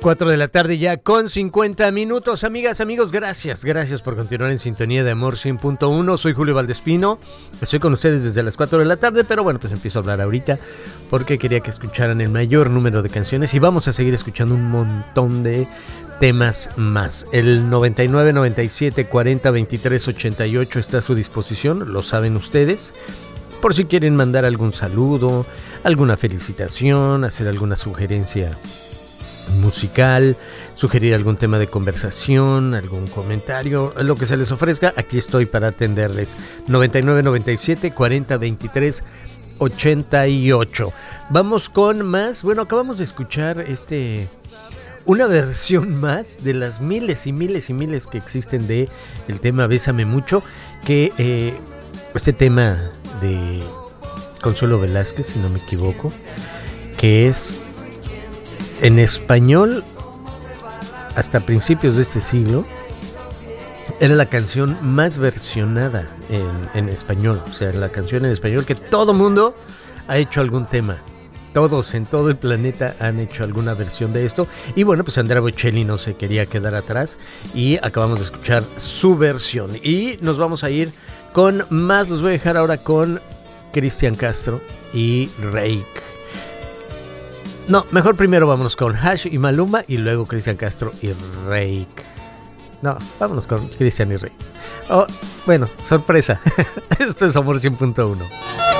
4 de la tarde ya con 50 minutos. Amigas, amigos, gracias por continuar en sintonía de Amor 100.1. Soy Julio Valdespino, estoy con ustedes desde las 4 de la tarde, pero bueno, pues empiezo a hablar ahorita porque quería que escucharan el mayor número de canciones y vamos a seguir escuchando un montón de temas más. El 99 97 40 23 88 está a su disposición, lo saben ustedes, por si quieren mandar algún saludo, alguna felicitación, hacer alguna sugerencia musical, sugerir algún tema de conversación, algún comentario, lo que se les ofrezca, aquí estoy para atenderles. 99 97 40 23 88. Vamos con más. Bueno, acabamos de escuchar una versión más de las miles y miles y miles que existen de el tema Bésame Mucho, que este tema de Consuelo Velázquez, si no me equivoco, que es en español, hasta principios de este siglo, era la canción más versionada en español. O sea, la canción en español que todo mundo ha hecho algún tema. Todos en todo el planeta han hecho alguna versión de esto. Y bueno, pues Andrea Bocelli no se quería quedar atrás y acabamos de escuchar su versión. Y nos vamos a ir con más. Los voy a dejar ahora con Cristian Castro y Reik. No, mejor primero vámonos con Hash y Maluma y luego Cristian Castro y Reik. No, vámonos con Cristian y Reik. Oh, bueno, sorpresa. Esto es Amor 100.1.